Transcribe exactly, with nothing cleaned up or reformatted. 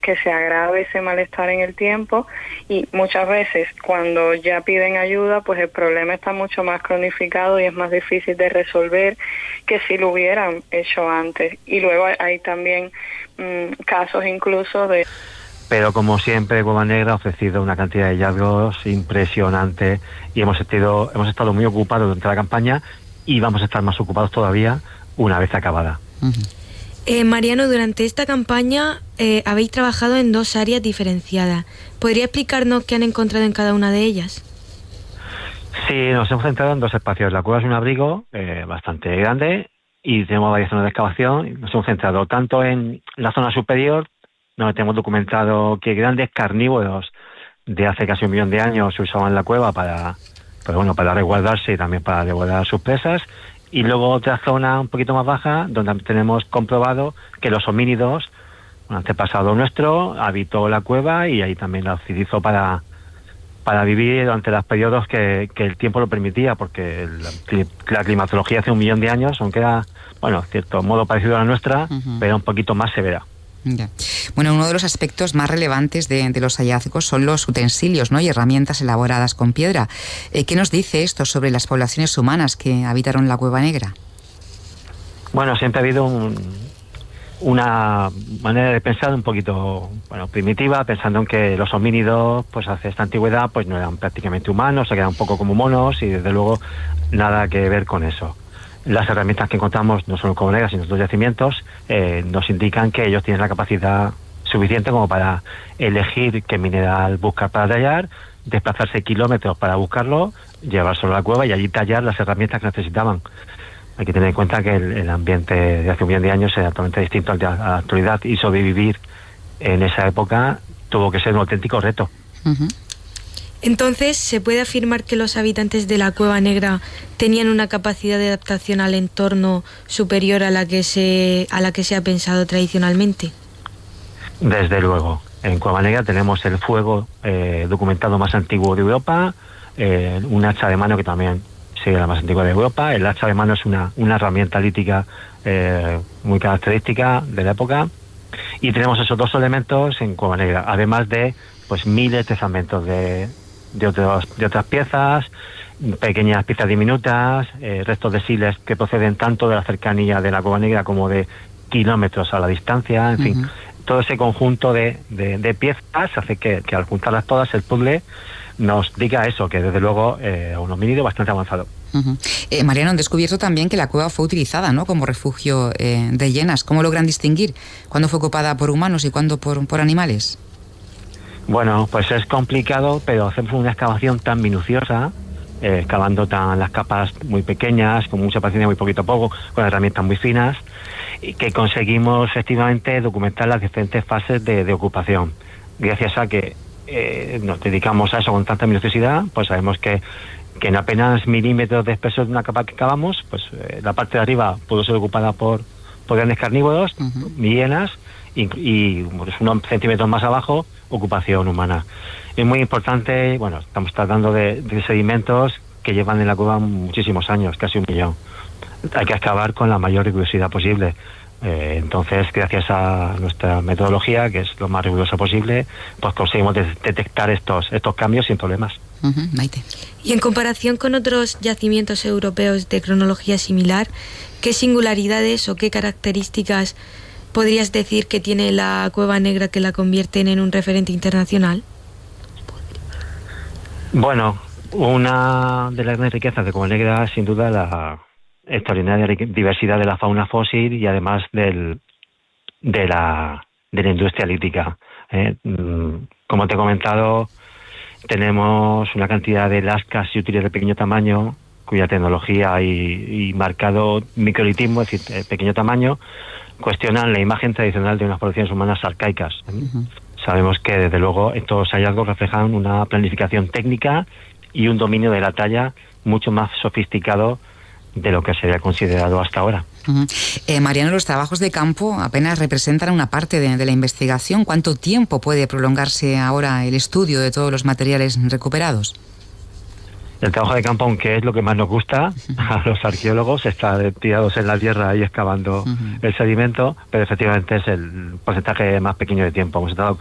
que se agrave ese malestar en el tiempo, y muchas veces cuando ya piden ayuda, pues el problema está mucho más cronificado y es más difícil de resolver que si lo hubieran hecho antes. Y luego hay también mmm, casos incluso de... Pero como siempre, Cueva Negra ha ofrecido una cantidad de hallazgos impresionante y hemos estado, hemos estado muy ocupados durante la campaña y vamos a estar más ocupados todavía una vez acabada. Uh-huh. Eh, Mariano, durante esta campaña eh, habéis trabajado en dos áreas diferenciadas. ¿Podría explicarnos qué han encontrado en cada una de ellas? Sí, nos hemos centrado en dos espacios. La cueva es un abrigo eh, bastante grande y tenemos varias zonas de excavación. Nos hemos centrado tanto en la zona superior, donde tenemos documentado que grandes carnívoros de hace casi un millón de años se usaban la cueva para, pues bueno, para resguardarse y también para resguardar sus presas. Y luego otra zona un poquito más baja, donde tenemos comprobado que los homínidos, un antepasado nuestro, habitó la cueva y ahí también la utilizó para, para vivir durante los periodos que, que el tiempo lo permitía, porque el, la climatología hace un millón de años, aunque era, bueno, cierto modo parecido a la nuestra, uh-huh. pero un poquito más severa. Ya. Bueno, uno de los aspectos más relevantes de, de los hallazgos son los utensilios, ¿no?, y herramientas elaboradas con piedra. Eh, ¿Qué nos dice esto sobre las poblaciones humanas que habitaron la Cueva Negra? Bueno, siempre ha habido un, una manera de pensar un poquito, bueno, primitiva, pensando en que los homínidos, pues hace esta antigüedad, pues no eran prácticamente humanos, se quedaban un poco como monos y desde luego nada que ver con eso. Las herramientas que encontramos, no solo en Cueva Negra, sino en los yacimientos, eh, nos indican que ellos tienen la capacidad suficiente como para elegir qué mineral buscar para tallar, desplazarse kilómetros para buscarlo, llevárselo a la cueva y allí tallar las herramientas que necesitaban. Hay que tener en cuenta que el, el ambiente de hace un millón de años era totalmente distinto al de la actualidad y sobrevivir en esa época tuvo que ser un auténtico reto. Uh-huh. Entonces, ¿se puede afirmar que los habitantes de la Cueva Negra tenían una capacidad de adaptación al entorno superior a la que se, a la que se ha pensado tradicionalmente? Desde luego. En Cueva Negra tenemos el fuego eh, documentado más antiguo de Europa, eh, un hacha de mano que también sigue la más antigua de Europa. El hacha de mano es una, una herramienta lítica eh, muy característica de la época. Y tenemos esos dos elementos en Cueva Negra, además de pues miles de fragmentos de... De, otros, de otras piezas, pequeñas piezas diminutas, eh, restos de siles que proceden tanto de la cercanía de la Cueva Negra como de kilómetros a la distancia, en uh-huh. fin, todo ese conjunto de, de, de piezas hace que, que al juntarlas todas el puzzle nos diga eso, que desde luego eh, un homínido bastante avanzado. Uh-huh. Eh, Mariano, han descubierto también que la cueva fue utilizada, ¿no?, como refugio eh, de hienas. ¿Cómo logran distinguir cuándo fue ocupada por humanos y cuándo por, por animales? Bueno, pues es complicado, pero hacemos una excavación tan minuciosa, eh, excavando tan las capas muy pequeñas, con mucha paciencia, muy poquito a poco, con herramientas muy finas, y que conseguimos efectivamente documentar las diferentes fases de, de ocupación. Gracias a que eh, nos dedicamos a eso con tanta minuciosidad, pues sabemos que, que en apenas milímetros de espesor de una capa que excavamos, pues eh, la parte de arriba pudo ser ocupada por, por grandes carnívoros, uh-huh. hienas, y, y pues, unos centímetros más abajo, ocupación humana. Es muy importante, bueno, estamos tratando de, de sedimentos que llevan en la cueva muchísimos años, casi un millón. Hay que excavar con la mayor rigurosidad posible. Eh, entonces, gracias a nuestra metodología, que es lo más rigurosa posible, pues conseguimos de- detectar estos, estos cambios sin problemas. Uh-huh, Maite. Y en comparación con otros yacimientos europeos de cronología similar, ¿qué singularidades o qué características podrías decir que tiene la Cueva Negra que la convierten en un referente internacional? Bueno, una de las grandes riquezas de Cueva Negra es sin duda la extraordinaria diversidad de la fauna fósil y además del, de, la, de la industria lítica. Eh, como te he comentado, tenemos una cantidad de lascas y útiles de pequeño tamaño, cuya tecnología y, y marcado microlitismo, es decir, eh, pequeño tamaño, cuestionan la imagen tradicional de unas poblaciones humanas arcaicas. Uh-huh. Sabemos que, desde luego, estos hallazgos reflejan una planificación técnica y un dominio de la talla mucho más sofisticado de lo que se había considerado hasta ahora. Uh-huh. Eh, Mariano, los trabajos de campo apenas representan una parte de, de la investigación. ¿Cuánto tiempo puede prolongarse ahora el estudio de todos los materiales recuperados? El trabajo de campo, aunque es lo que más nos gusta a los arqueólogos, está tirados en la tierra y excavando uh-huh. el sedimento, pero efectivamente es el porcentaje más pequeño de tiempo. Hemos estado